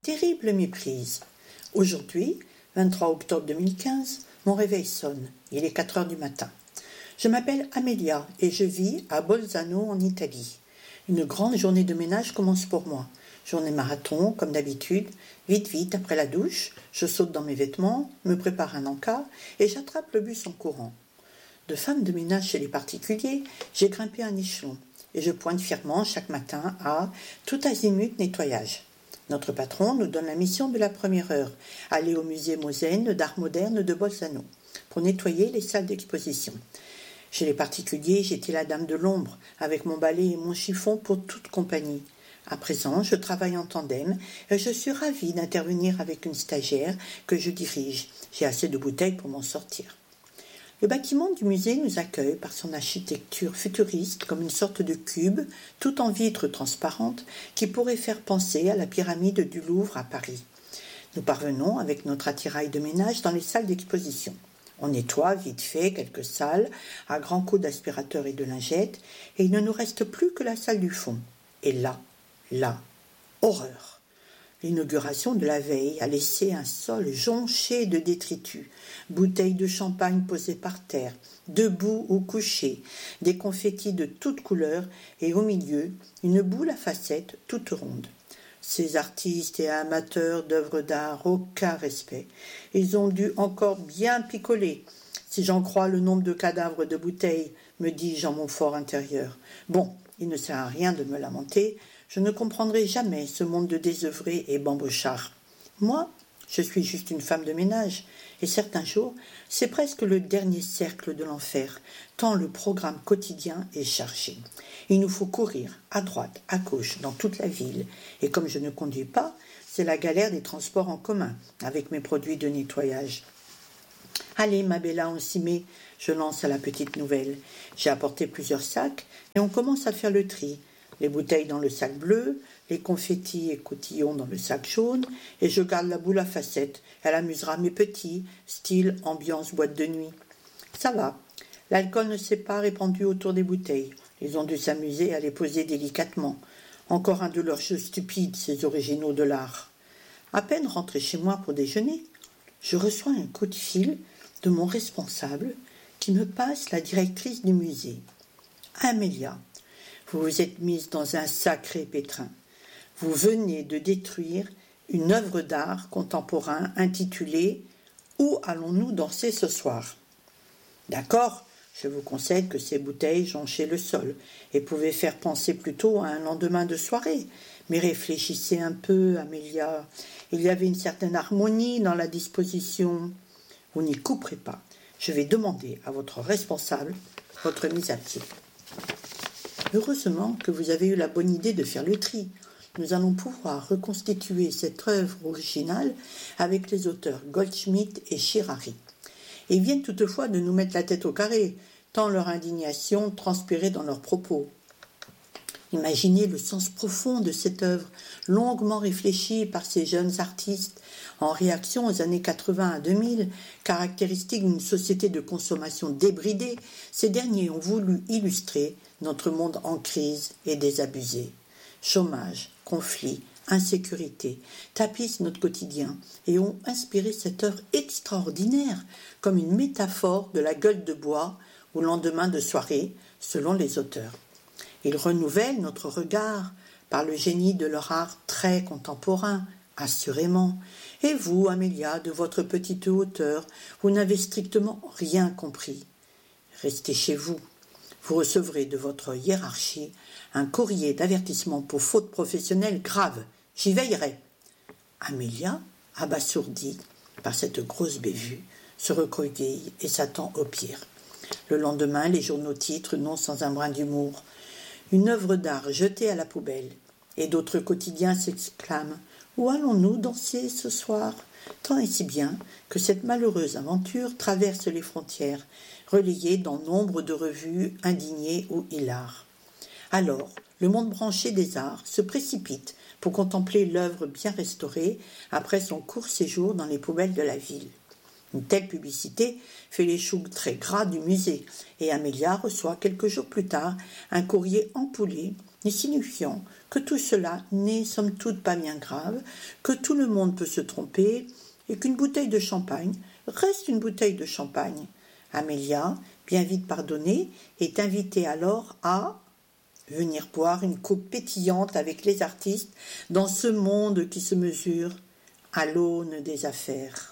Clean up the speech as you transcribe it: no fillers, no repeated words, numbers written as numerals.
terrible méprise. Aujourd'hui, 23 octobre 2015, mon réveil sonne. Il est 4 heures du matin. Je m'appelle Amelia et je vis à Bolzano en Italie. Une grande journée de ménage commence pour moi. Journée marathon, comme d'habitude. Vite, après la douche, je saute dans mes vêtements, me prépare un encas et j'attrape le bus en courant. De femme de ménage chez les particuliers, j'ai grimpé un échelon et je pointe fièrement chaque matin à tout azimut nettoyage. Notre patron nous donne la mission de la première heure, aller au musée Mosaine d'art moderne de Bolzano, pour nettoyer les salles d'exposition. Chez les particuliers, j'étais la dame de l'ombre, avec mon balai et mon chiffon pour toute compagnie. À présent, je travaille en tandem et je suis ravie d'intervenir avec une stagiaire que je dirige. J'ai assez de bouteilles pour m'en sortir. Le bâtiment du musée nous accueille par son architecture futuriste comme une sorte de cube, tout en vitre transparente, qui pourrait faire penser à la pyramide du Louvre à Paris. Nous parvenons avec notre attirail de ménage dans les salles d'exposition. On nettoie vite fait quelques salles, à grands coups d'aspirateur et de lingette, et il ne nous reste plus que la salle du fond. Et là, horreur! L'inauguration de la veille a laissé un sol jonché de détritus, bouteilles de champagne posées par terre, debout ou couchées, des confettis de toutes couleurs et au milieu, une boule à facettes toute ronde. Ces artistes et amateurs d'œuvres d'art, aucun respect. Ils ont dû encore bien picoler, si j'en crois le nombre de cadavres de bouteilles, me dis-je en mon fort intérieur. Bon, il ne sert à rien de me lamenter, je ne comprendrai jamais ce monde de désœuvrés et bambochards. Moi, je suis juste une femme de ménage, et certains jours, c'est presque le dernier cercle de l'enfer, tant le programme quotidien est chargé. Il nous faut courir à droite, à gauche, dans toute la ville, et comme je ne conduis pas, c'est la galère des transports en commun, avec mes produits de nettoyage. Allez, ma Bella, on s'y met, je lance à la petite nouvelle. J'ai apporté plusieurs sacs, et on commence à faire le tri. Les bouteilles dans le sac bleu, les confettis et cotillons dans le sac jaune, et je garde la boule à facettes. Elle amusera mes petits, style ambiance boîte de nuit. Ça va, l'alcool ne s'est pas répandu autour des bouteilles. Ils ont dû s'amuser à les poser délicatement. Encore un de leurs jeux stupides, ces originaux de l'art. À peine rentré chez moi pour déjeuner, je reçois un coup de fil de mon responsable qui me passe la directrice du musée. Amelia, vous vous êtes mise dans un sacré pétrin. Vous venez de détruire une œuvre d'art contemporain intitulée « Où allons-nous danser ce soir ?» D'accord, je vous concède que ces bouteilles jonchaient le sol et pouvaient faire penser plutôt à un lendemain de soirée. Mais réfléchissez un peu, Amelia. Il y avait une certaine harmonie dans la disposition. Vous n'y couperez pas. Je vais demander à votre responsable votre mise à pied. Heureusement que vous avez eu la bonne idée de faire le tri. Nous allons pouvoir reconstituer cette œuvre originale avec les auteurs Goldschmidt et Chirari. Ils viennent toutefois de nous mettre la tête au carré, tant leur indignation transpirait dans leurs propos. Imaginez le sens profond de cette œuvre, longuement réfléchie par ces jeunes artistes, en réaction aux années 80 à 2000, caractéristiques d'une société de consommation débridée. Ces derniers ont voulu illustrer notre monde en crise et désabusé. Chômage, conflits, insécurité tapissent notre quotidien et ont inspiré cette œuvre extraordinaire comme une métaphore de la gueule de bois au lendemain de soirée, selon les auteurs. Ils renouvellent notre regard par le génie de leur art très contemporain, assurément. Et vous, Amelia, de votre petite hauteur, vous n'avez strictement rien compris. Restez chez vous. Vous recevrez de votre hiérarchie un courrier d'avertissement pour faute professionnelle grave. J'y veillerai. Amelia, abasourdie par cette grosse bévue, se recueille et s'attend au pire. Le lendemain, les journaux titrent, non sans un brin d'humour, « Une œuvre d'art jetée à la poubelle ». Et d'autres quotidiens s'exclament « Où allons-nous danser ce soir ?» Tant et si bien que cette malheureuse aventure traverse les frontières, relayée dans nombre de revues indignées ou hilares. Alors, le monde branché des arts se précipite pour contempler l'œuvre bien restaurée après son court séjour dans les poubelles de la ville. Une telle publicité fait les choux très gras du musée et Amélia reçoit quelques jours plus tard un courrier empoulé y signifiant que tout cela n'est somme toute pas bien grave, que tout le monde peut se tromper et qu'une bouteille de champagne reste une bouteille de champagne. Amélia, bien vite pardonnée, est invitée alors à venir boire une coupe pétillante avec les artistes dans ce monde qui se mesure à l'aune des affaires.